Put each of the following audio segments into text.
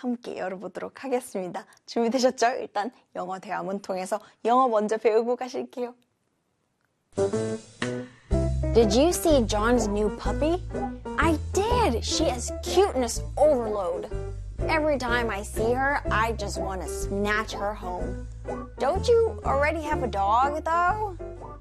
함께 열어보도록 하겠습니다. 준비되셨죠? 일단 영어 대화문 통해서 영어 먼저 배우고 가실게요. Did you see John's new puppy? I did! She has cuteness overload. Every time I see her, I just want to snatch her home. Don't you already have a dog, though?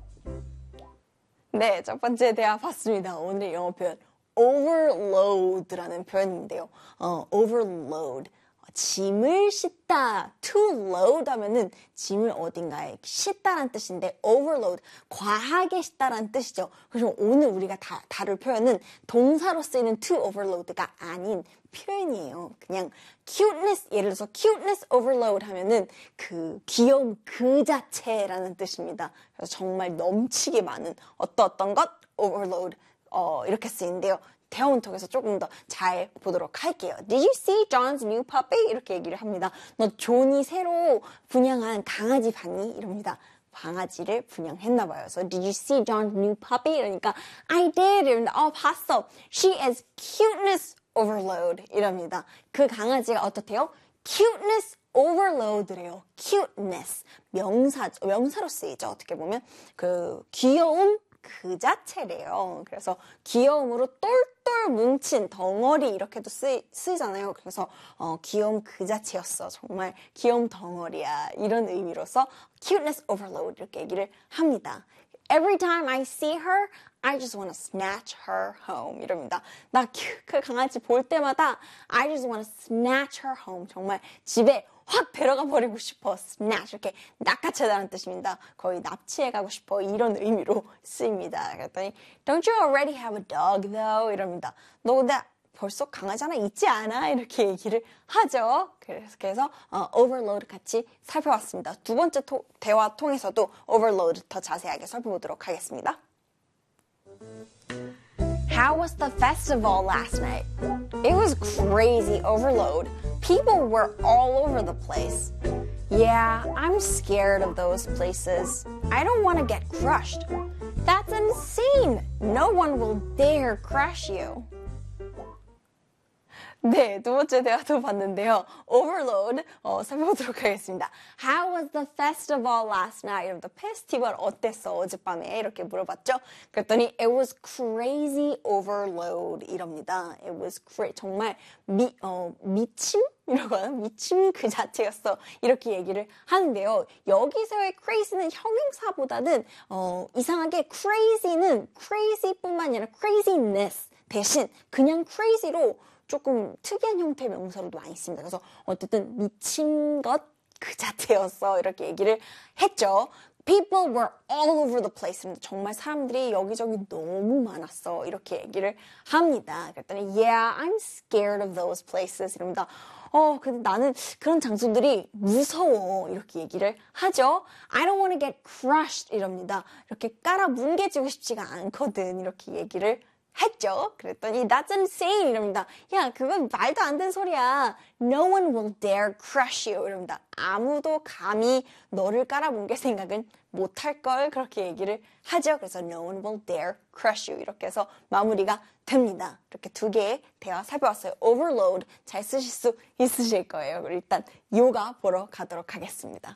네, 첫 번째 대화 봤습니다. 오늘 영어 표현 overload라는 표현인데요. overload. 짐을 싣다, to load 하면은 짐을 어딘가에 싣다란 뜻인데 overload, 과하게 싣다란 뜻이죠. 그래서 오늘 우리가 다룰 표현은 동사로 쓰이는 to overload가 아닌 표현이에요. 그냥 cuteness, 예를 들어서 cuteness overload 하면은 그 귀여움 그 자체라는 뜻입니다. 그래서 정말 넘치게 많은 어떤 것 overload 이렇게 쓰이는데요. 대화문 통해서 조금 더 잘 보도록 할게요. Did you see John's new puppy? 이렇게 얘기를 합니다. 너 존이 새로 분양한 강아지 봤니? 이럽니다. 강아지를 분양했나 봐요. So did you see John's new puppy? 이러니까 I did. 이럽니다. 봤어. She is cuteness overload. 이럽니다. 그 강아지가 어떻대요? cuteness overload래요. cuteness. 명사로 쓰이죠. 어떻게 보면 그 귀여움 그 자체래요. 그래서 귀여움으로 똘똘 뭉친 덩어리 이렇게도 쓰이잖아요. 그래서 귀여움 그 자체였어. 정말 귀여움 덩어리야. 이런 의미로서 cuteness overload 이렇게 얘기를 합니다. Every time I see her, I just want to snatch her home. 이럽니다. 나 그 강아지 볼 때마다 I just want to snatch her home. 정말 집에 확 데려가 버리고 싶어. snatch 이렇게 낚아채다는 뜻입니다. 거의 납치해 가고 싶어 이런 의미로 쓰입니다. 그랬더니 Don't you already have a dog though? 이럽니다. 너 근데 벌써 강아지 하나 있지 않아? 이렇게 얘기를 하죠. 그래서 overload 같이 살펴봤습니다. 두 번째 대화 통해서도 overload 더 자세하게 살펴보도록 하겠습니다. How was the festival last night? It was crazy overload. People were all over the place. Yeah, I'm scared of those places. I don't want to get crushed. That's insane. No one will dare crush you. 네, 두 번째 대화도 봤는데요. overload 살펴보도록 하겠습니다. How was the festival last night? the festival 어땠어? 어젯밤에 이렇게 물어봤죠. 그랬더니 it was crazy overload 이럽니다. It was 정말 미침? 이라고 하나? 미침 그 자체였어. 이렇게 얘기를 하는데요. 여기서의 crazy는 형용사보다는 이상하게 crazy는 crazy뿐만 아니라 craziness 대신 그냥 crazy로 조금 특이한 형태의 명사로도 많이 씁니다. 그래서 어쨌든 미친 것 그 자체였어. 이렇게 얘기를 했죠. People were all over the place. 정말 사람들이 여기저기 너무 많았어. 이렇게 얘기를 합니다. 그랬더니 Yeah, I'm scared of those places. 이럽니다. 근데 나는 그런 장소들이 무서워. 이렇게 얘기를 하죠. I don't want to get crushed. 이럽니다. 이렇게 깔아뭉개지고 싶지가 않거든. 이렇게 얘기를 했죠. 그랬더니 That's insane 이럽니다. 야, 그건 말도 안 되는 소리야. No one will dare crush you 이럽니다. 아무도 감히 너를 깔아뭉갤 생각은 못할걸 그렇게 얘기를 하죠. 그래서 No one will dare crush you 이렇게 해서 마무리가 됩니다. 이렇게 두 개의 대화 살펴봤어요. Overload 잘 쓰실 수 있으실 거예요. 그리고 일단 요가 보러 가도록 하겠습니다.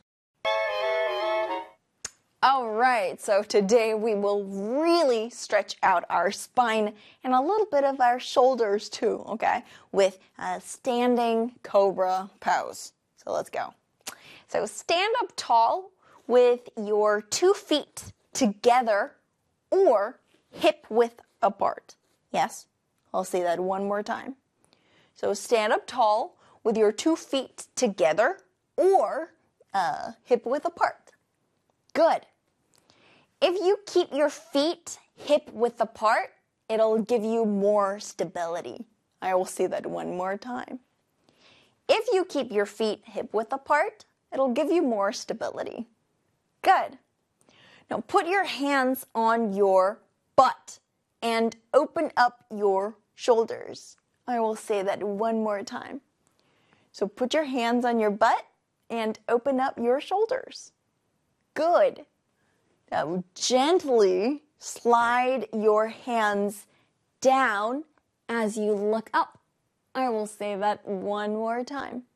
Alright, so today we will really stretch out our spine and a little bit of our shoulders too, okay? With a standing cobra pose. So let's go. So stand up tall with your 2 feet together or hip width apart. Yes, I'll say that one more time. So stand up tall with your 2 feet together or hip width apart. Good. If you keep your feet hip width apart, it'll give you more stability. I will say that one more time. If you keep your feet hip width apart, it'll give you more stability. Good. Now put your hands on your butt and open up your shoulders. I will say that one more time. So put your hands on your butt and open up your shoulders. Good. Now gently slide your hands down as you look up. I will say that one more time.